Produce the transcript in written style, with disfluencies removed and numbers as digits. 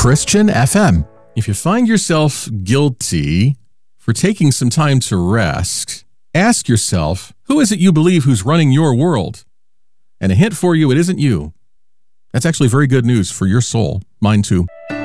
Christian FM. If you find yourself guilty for taking some time to rest, ask yourself, who is it you believe who's running your world? And a hint for you, it isn't you. That's actually very good news for your soul. Mine too.